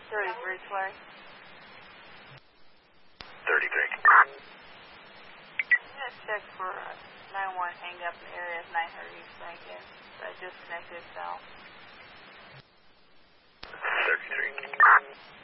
33, Clay. 33. Let's check for 9-1 hang up in the area of 900 East Rankin. Disconnected south. 33.